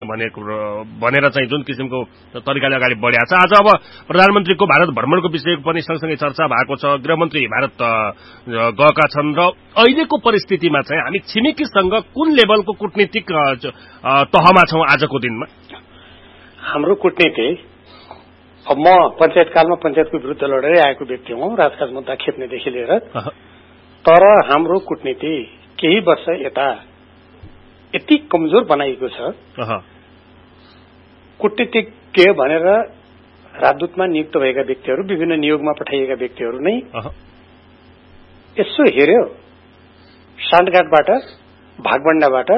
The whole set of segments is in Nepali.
भनेर चाहिँ जुन किसिमको तरिकाले अगाडि बढाएको छ। आज अब प्रधानमन्त्रीको भारत भ्रमणको विषय पनि सँगसँगै चर्चा भएको छ। गृहमन्त्री भारत गएका छन् र अहिलेको परिस्थितिमा चाहिँ हामी छिमेकीसँग कुन लेभलको कूटनीतिक तहमा छौं आजको दिनमा? हाम्रो कूटनीति, अब म पञ्चायतकालमा पञ्चायतको विरुद्ध लडेरै आएको व्यक्ति हुँ, राजकाज मुद्दा खेप्नेदेखि लिएर। तर हाम्रो कूटनीति केही वर्ष यता यति कमजोर बनाइएको छ, कूटनीतिज्ञ भनेर राजदूतमा नियुक्त भएका व्यक्तिहरू, विभिन्न नियोगमा पठाइएका व्यक्तिहरू नै यसो हेर्यो साँठगाँठबाट, भागभण्डाबाट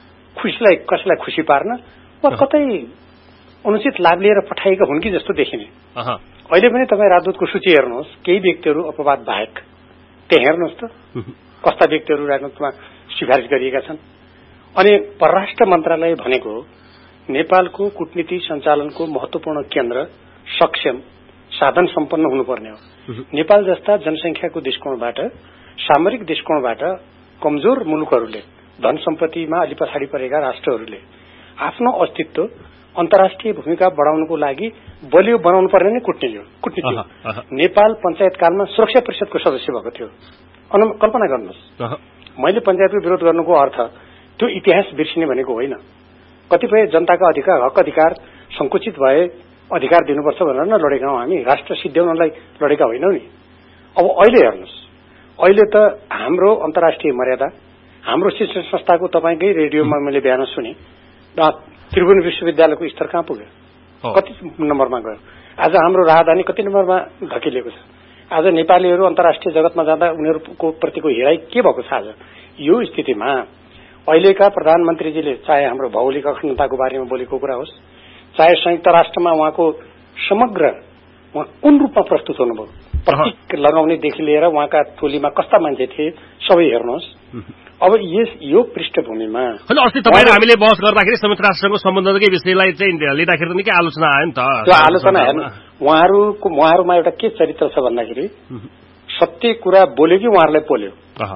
कसैलाई खुसी पार्न वा कतै अनुचित लाभ लिएर पठाएका हुन् कि जस्तो देखिने। अहिले पनि तपाईँ राजदूतको सूची हेर्नुहोस्, केही व्यक्तिहरू अपवाद बाहेक त्यहाँ हेर्नुहोस् त कस्ता व्यक्तिहरू राजदूतमा सिफारिस गरिएका छन्। अनि परराष्ट्र मन्त्रालय भनेको नेपालको कूटनीति सञ्चालनको महत्वपूर्ण केन्द्र, सक्षम, साधन सम्पन्न हुनुपर्ने हो। नेपाल जस्ता जनसंख्याको दृष्टिकोणबाट, सामरिक दृष्टिकोणबाट कमजोर मुलुकहरूले, धन सम्पत्तिमा अलि पछाडि परेका राष्ट्रहरूले आफ्नो अस्तित्व अन्तर्राष्ट्रिय भूमिका बढाउनको लागि बलियो बनाउनु पर्ने नै कूटनीति हो। नेपाल पञ्चायतकालमा सुरक्षा परिषदको सदस्य भएको थियो। कल्पना गर्नुहोस्, मैले पञ्चायतको विरोध गर्नुको अर्थ त्यो इतिहास बिर्सिने भनेको होइन। कतिपय जनताका हक अधिकार संकुचित भए अधिकार दिनुपर्छ भनेर न लडेका हौं हामी, राष्ट्र सिद्ध्याउनलाई लडेका होइनौ नि। अब अहिले हेर्नुहोस्, अहिले त हाम्रो अन्तर्राष्ट्रिय मर्यादा, हाम्रो शिक्षण संस्थाको तपाईकै रेडियोमा मैले बिहान सुने, त्रिभुवन विश्वविद्यालयको स्तर कहाँ पुग्यो, कति नम्बरमा गयो। आज हाम्रो राजधानी कति नम्बरमा धकिलिएको छ। आज नेपालीहरू अन्तर्राष्ट्रिय जगतमा जाँदा उनीहरूको प्रतिको हेराइ के भएको छ। आज यो स्थितिमा अहिलेका प्रधानमन्त्रीजीले चाहे हाम्रो भौगोलिक अखण्डताको बारेमा बोलेको कुरा होस्, चाहे संयुक्त राष्ट्रमा उहाँको समग्र उहाँ कुन रूपमा प्रस्तुत हुनुभयो, प्रतीक लगाउनेदेखि लिएर उहाँका टोलीमा कस्ता मान्छे थिए सबै हेर्नुहोस्। अब यो पृष्ठभूमिमा अस्ति तपाईँ हामीले बहस गर्दाखेरि संयुक्त राष्ट्रको सम्बन्धकै विषयलाई चाहिँ लिँदाखेरि त निकै आलोचना आयो नि त। त्यो आलोचना हेर्नु, उहाँहरूमा एउटा के चरित्र छ भन्दाखेरि सत्य कुरा बोल्यो कि उहाँहरूलाई पोल्यो,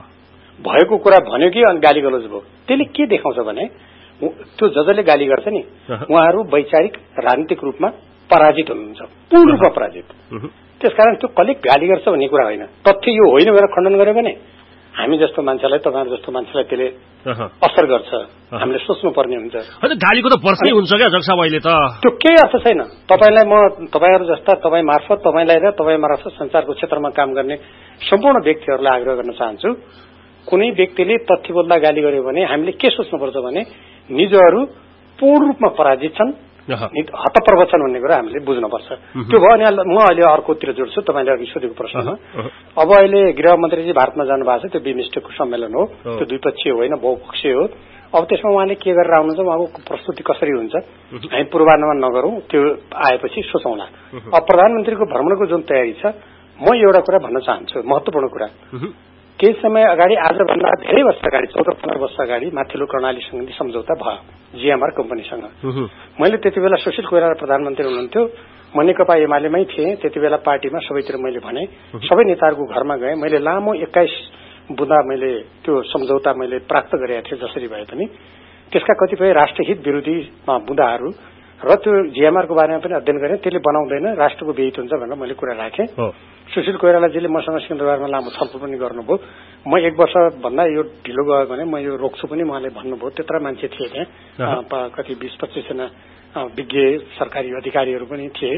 भएको कुरा भन्यो कि अनि गाली गलोज भयो। त्यसले के देखाउँछ भने त्यो जसले गाली गर्छ नि उहाँहरू वैचारिक राजनीतिक रूपमा पराजित हुनुहुन्छ, पूर्ण रूपमा पराजित। त्यसकारण त्यो कसले गाली गर्छ भन्ने कुरा होइन, तथ्य यो होइन भनेर खण्डन गर्यो भने हामी जस्तो मान्छेलाई, तपाईहरु जस्तो मान्छेलाई त्यसले असर गर्छ। हामीले सोच्नु पर्ने हुन्छ। हैन गालीको त पर्सै हुन्छ क्या जक्सा अहिले त त्यो केही अर्थ छैन। तपाईलाई म तपाईहरु जस्ता तपाई मार्फत तपाईलाई र तपाई मार्फत संचारको क्षेत्रमा काम गर्ने सम्पूर्ण व्यक्तिहरुलाई आग्रह गर्न चाहन्छु, कुनै व्यक्तिले तथ्य बोल्दा गाली गर्यो भने हामीले के सोच्नुपर्छ भने निजहरु पूर्ण रूपमा पराजित छन्, हतप्रवचन भन्ने कुरा हामीले बुझ्नुपर्छ। त्यो भयो भने म अहिले अर्कोतिर जोड्छु तपाईले अघि सोधेको प्रश्नमा। अब अहिले गृहमन्त्रीजी भारतमा जानु भएको छ, त्यो बिमस्टेकको सम्मेलन हो, त्यो द्विपक्षीय होइन बहुपक्षीय हो। अब त्यसमा उहाँले के गरेर आउनुहुन्छ, उहाँको प्रस्तुति कसरी हुन्छ हामी पूर्वानुमान नगरौं, त्यो आएपछि सोचौँला। अब प्रधानमन्त्रीको भ्रमणको जुन तयारी छ, म एउटा कुरा भन्न चाहन्छु, महत्वपूर्ण कुरा। केही समय अगाडि, आजभन्दा धेरै वर्ष अगाडि 14-15 वर्ष अगाडि माथिल्लो कर्णालीसँग सम्झौता भयो जीएमआर कम्पनीसँग। मैले त्यति बेला सुशील कोइराला प्रधानमन्त्री हुनुहुन्थ्यो, म नेकपा एमालेमै थिएँ। त्यति बेला पार्टीमा सबैतिर मैले भने, सबै नेताहरूको घरमा गएँ। मैले लामो 21 बुँदा मैले त्यो सम्झौता मैले प्राप्त गरेका थिएँ जसरी भए पनि। त्यसका कतिपय राष्ट्रहित विरोधी बुँदाहरू र त्यो जीएमआरको बारेमा पनि अध्ययन गरेँ। त्यसले बनाउँदैन, राष्ट्रको विहित हुन्छ भनेर मैले कुरा राखेँ। सुशील कोइरालाजीले मसँग सिंहदरबारमा लामो छलफल पनि गर्नुभयो। म 1 वर्ष भन्दा यो ढिलो गयो भने म यो रोक्छु पनि उहाँले भन्नुभयो। त्यत्रा मान्छे थिए त्यहाँ, कति 20-25 जना विज्ञ सरकारी अधिकारीहरू पनि थिए।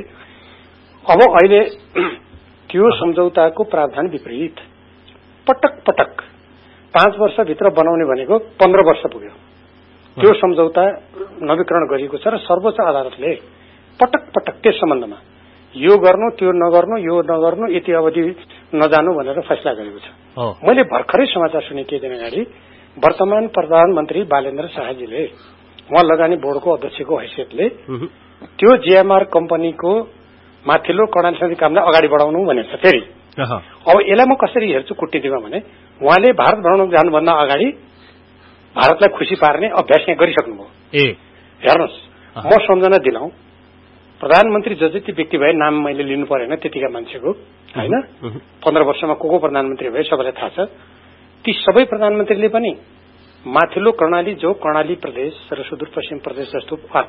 अब अहिले त्यो सम्झौताको प्रावधान विपरीत पटक पटक 5 वर्षभित्र बनाउने भनेको 15 वर्ष पुग्यो। त्यो सम्झौता नवीकरण गरिएको छ र सर्वोच्च अदालतले पटक पटक त्यस सम्बन्धमा यो गर्नु त्यो नगर्नु, यो नगर्नु, यति अवधि नजानु भनेर फैसला गरेको छ। मैले भर्खरै समाचार सुने केही दिन अगाडि, वर्तमान प्रधानमन्त्री बालेन्द्र शाहजीले उहाँ लगानी बोर्डको अध्यक्षको हैसियतले त्यो जीएमआर कम्पनीको माथिल्लो कर्णाली कामलाई अगाडि बढाउनु भनेको छ। फेरि अब यसलाई म कसरी हेर्छु कूटनीतिमा भने, उहाँले भारत भ्रमण जानुभन्दा अगाडि भारतलाई खुसी पार्ने अभ्यास यहाँ गरिसक्नुभयो। हेर्नुहोस्, म सम्झना दिलाउँ, प्रधानमन्त्री जति व्यक्ति भए, नाम मैले लिनु परेन त्यतिका मान्छेको हैन, 15 वर्षमा को प्रधानमन्त्री भए सबैलाई थाहा छ। ती सबै प्रधानमन्त्रीले पनि माथिल्लो कर्णाली, जो कर्णाली प्रदेश र सुदूरपश्चिम प्रदेश जस्तो